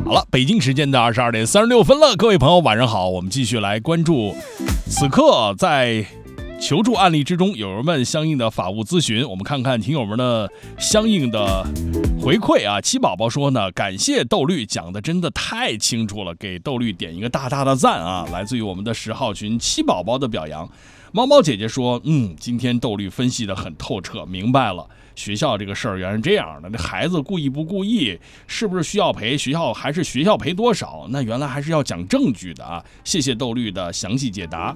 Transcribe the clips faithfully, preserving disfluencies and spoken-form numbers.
好了，北京时间的二十二点三十六分了，各位朋友晚上好，我们继续来关注此刻在求助案例之中友人们相应的法务咨询，我们看看听友们的相应的回馈啊。七宝宝说呢，感谢豆绿讲的真的太清楚了，给豆绿点一个大大的赞啊！来自于我们的十号群七宝宝的表扬。猫猫姐姐说，嗯，今天豆绿分析的很透彻，明白了。学校这个事儿原来是这样的，那孩子故意不故意，是不是需要赔？学校还是学校赔多少？那原来还是要讲证据的啊！谢谢豆绿的详细解答。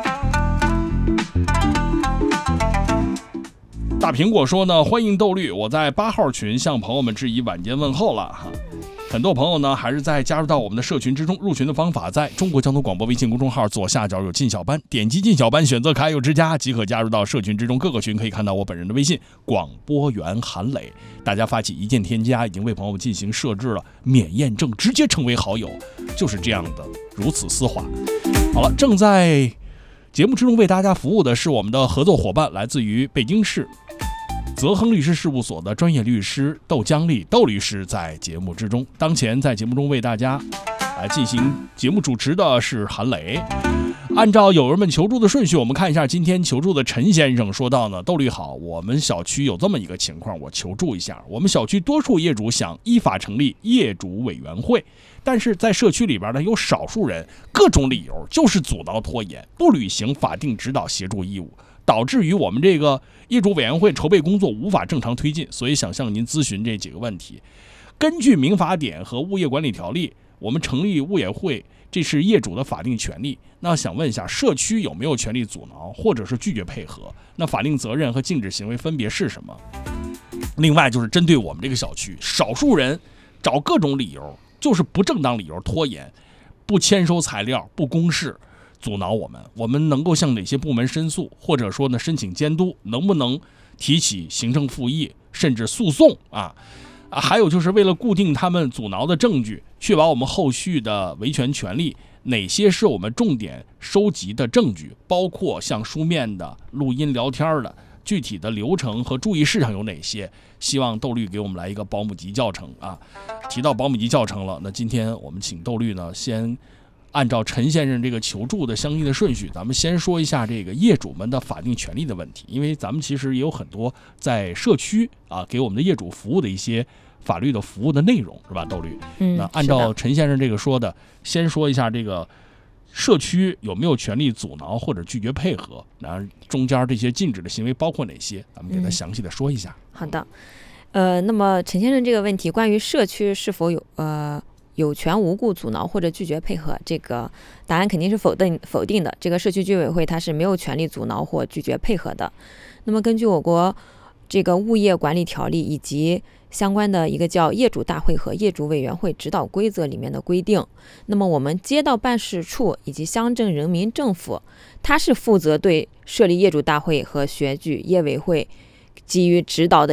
大苹果说呢，欢迎豆绿，我在八号群向朋友们致以晚间问候了哈。很多朋友呢还是在加入到我们的社群之中，入群的方法在中国交通广播微信公众号左下角有进小班，点击进小班，选择可爱有之家即可加入到社群之中。各个群可以看到我本人的微信广播员韩磊，大家发起一键添加，已经为朋友们进行设置了免验证，直接成为好友，就是这样的如此丝滑。好了，正在节目之中为大家服务的是我们的合作伙伴，来自于北京市泽亨律师事务所的专业律师窦江丽窦律师在节目之中。当前在节目中为大家来进行节目主持的是韩磊。按照友人们求助的顺序，我们看一下今天求助的陈先生说到呢，窦律好，我们小区有这么一个情况，我求助一下。我们小区多数业主想依法成立业主委员会，但是在社区里边呢，有少数人各种理由就是阻挠拖延，不履行法定指导协助义务，导致于我们这个业主委员会筹备工作无法正常推进，所以想向您咨询这几个问题。根据民法典和物业管理条例，我们成立物委会，这是业主的法定权利。那想问一下，社区有没有权利阻挠或者是拒绝配合？那法定责任和禁止行为分别是什么？另外就是针对我们这个小区，少数人找各种理由，就是不正当理由拖延，不签收材料，不公示，阻挠我们，我们能够向哪些部门申诉，或者说呢申请监督，能不能提起行政复议甚至诉讼啊？啊，还有就是为了固定他们阻挠的证据，确保我们后续的维权权利，哪些是我们重点收集的证据，包括像书面的、录音聊天的，具体的流程和注意事项有哪些？希望窦律给我们来一个保姆级教程啊！提到保姆级教程了，那今天我们请窦律呢先按照陈先生这个求助的相应的顺序，咱们先说一下这个业主们的法定权利的问题，因为咱们其实也有很多在社区啊给我们的业主服务的一些法律的服务的内容，是吧，窦律？ 嗯， 那按照陈先生这个说的，先说一下这个社区有没有权利阻挠或者拒绝配合，然后中间这些禁止的行为包括哪些？咱们给他详细的说一下。 嗯、好的，呃，那么陈先生这个问题，关于社区是否有呃。有权无故阻挠或者拒绝配合，这个答案肯定是否定否定的。这个社区居委会它是没有权利阻挠或拒绝配合的。那么根据我国这个物业管理条例以及相关的一个叫业主大会和业主委员会指导规则里面的规定，那么我们街道办事处以及乡镇人民政府，它是负责对设立业主大会和选举业委会给予指导的